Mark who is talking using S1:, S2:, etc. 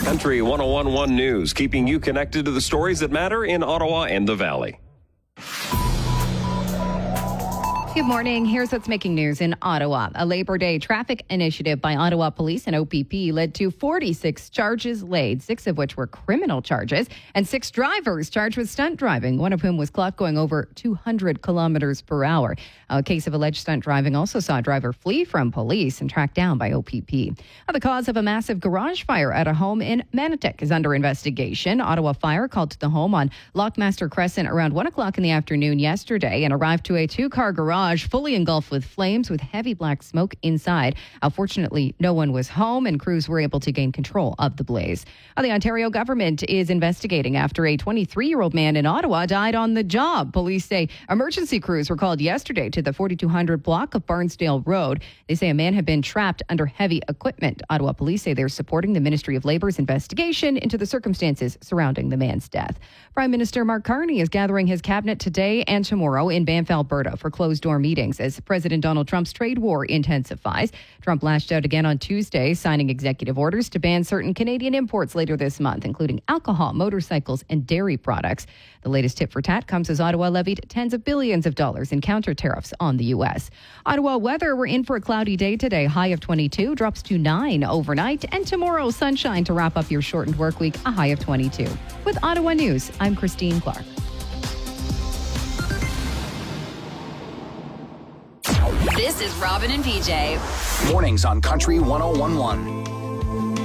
S1: Country 101.1 News, keeping you connected to the stories that matter in Ottawa and the Valley.
S2: Good morning. Here's what's making news in Ottawa. A Labor Day traffic initiative by Ottawa Police and OPP led to 46 charges laid, 6 of which were criminal charges, and 6 drivers charged with stunt driving, one of whom was clocked going over 200 kilometers per hour. A case of alleged stunt driving also saw a driver flee from police and tracked down by OPP. The cause of a massive garage fire at a home in Manotick is under investigation. Ottawa Fire called to the home on Lockmaster Crescent around 1 o'clock in the afternoon yesterday and arrived to a 2-car garage fully engulfed with flames with heavy black smoke inside. Fortunately, no one was home and crews were able to gain control of the blaze. The Ontario government is investigating after a 23-year-old man in Ottawa died on the job. Police say emergency crews were called yesterday to the 4200 block of Barnsdale Road. They say a man had been trapped under heavy equipment. Ottawa police say they're supporting the Ministry of Labour's investigation into the circumstances surrounding the man's death. Prime Minister Mark Carney is gathering his cabinet today and tomorrow in Banff, Alberta for closed-door meetings as President Donald Trump's trade war intensifies. Trump lashed out again on Tuesday, signing executive orders to ban certain Canadian imports later this month, including alcohol, motorcycles, and dairy products. The latest tit for tat comes as Ottawa levied tens of billions of dollars in counter tariffs on the U.S. Ottawa weather, we're in for a cloudy day today. High of 22, drops to 9 overnight. And tomorrow, sunshine to wrap up your shortened work week, a high of 22. With Ottawa News, I'm Christine Clark.
S3: This is Robin and PJ.
S4: Mornings on Country 101.1.